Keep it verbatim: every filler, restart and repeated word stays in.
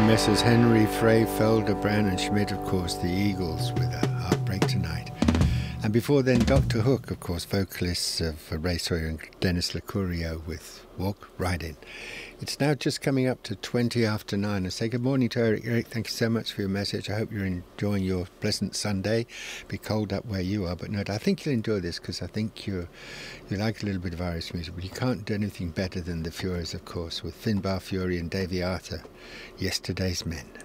Messrs Henry, Frey, Felder, Brown and Schmidt, of course, the Eagles with a Heartbreak Tonight. And before then, Doctor Hook, of course, vocalists of Ray Sawyer and Dennis Licurio with Walk Right In. It's now just coming up to twenty after nine. I say good morning to Eric. Eric, thank you so much for your message. I hope you're enjoying your pleasant Sunday. Be cold up where you are, but no, I think you'll enjoy this because I think you you like a little bit of Irish music, but you can't do anything better than the Furies, of course, with Finbar Fury and Davy Arthur, Yesterday's Men.